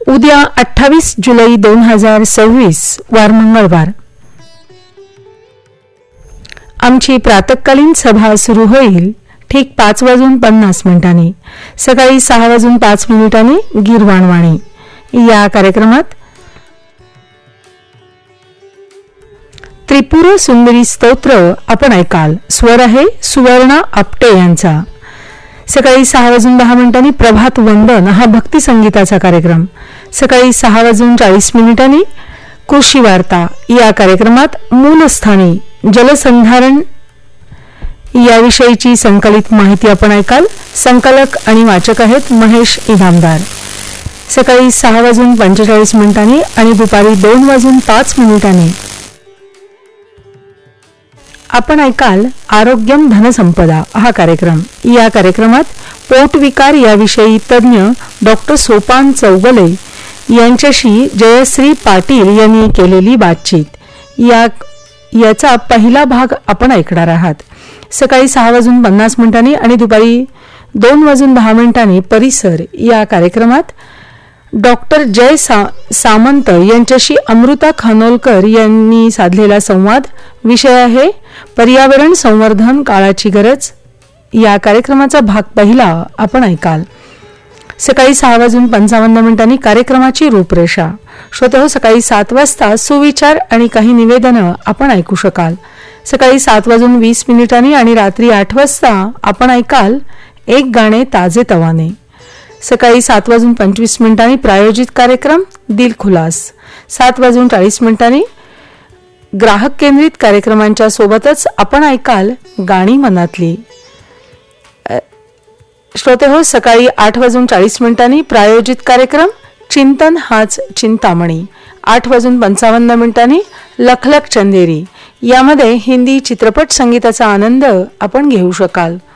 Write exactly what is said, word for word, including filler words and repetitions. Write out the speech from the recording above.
उद्या अठ्ठावीस जुलै दोन हजार सव्वीस वार मंगळवार आमची प्रातःकालीन सभा सुरू होईल ठीक पाच वाजून पन्नास मिनिटांनी. सकाळी सहा वाजून पाच मिनिटांनी गीरवाणवाणी. या कार्यक्रमात त्रिपुर सुंदरी स्तोत्र आपण ऐकाल. स्वर आहे सुवर्णा आपटे यांचा. सकाळी सहा वाजून दहा मिनिटांनी प्रभात वंदन हा भक्ती संगीताचा कार्यक्रम. सकाळी सहा वाजून चाळीस मिनिटांनी कृषी वार्ता. या कार्यक्रमात मूलस्थानी जलसंधारण याविषयीची संकलित माहिती आपण ऐकाल. संकलक आणि वाचक आहेत महेश इनामदार. सकाळी सहा वाजून पंचेचाळीस मिनिटांनी आणि दुपारी दोन वाजून पाच मिनिटांनी आपण ऐकाल आरोग्यम धनसंपदा हा कार्यक्रम. या कार्यक्रमात पोटविकार याविषयी तज्ज्ञ डॉक्टर सोपान चौगले यांच्याशी जयश्री पाटील यांनी केलेली बातचीत या याचा पहिला भाग आपण ऐकणार आहात. सकाळी सहा वाजून पन्नास मिनिटांनी आणि दुपारी दोन वाजून दहा मिनिटांनी परिसर या कार्यक्रमात डॉक्टर जय सा सामंत यांच्याशी अमृता खानोलकर यांनी साधलेला संवाद. विषय आहे पर्यावरण संवर्धन काळाची गरज. या कार्यक्रमाचा भाग पहिला आपण ऐकाल. सकाळी सहा वाजून पंचावन्न मिनिटांनी कार्यक्रमाची रूपरेषा. श्रोतेहो, सकाळी सात वाजता सुविचार आणि काही निवेदनं आपण ऐकू शकाल. सकाळी सात वाजून वीस मिनिटांनी आणि रात्री आठ वाजता आपण ऐकाल एक गाणे ताजे तवाने. सकाळी सात वाजून पंचवीस मिनिटांनी प्रायोजित कार्यक्रम दिलखुलास. सात वाजून चाळीस मिनिटांनी ग्राहक केंद्रित कार्यक्रमांच्या सोबतच आपण ऐकाल गाणी मनातली. श्रोतेहो, सकाळी आठ वाजून चाळीस मिनिटांनी प्रायोजित कार्यक्रम चिंतन हाच चिंतामणी. आठ वाजून पंचावन्न मिनिटांनी लखलख चंदेरी. यामध्ये हिंदी चित्रपट संगीताचा आनंद आपण घेऊ शकाल.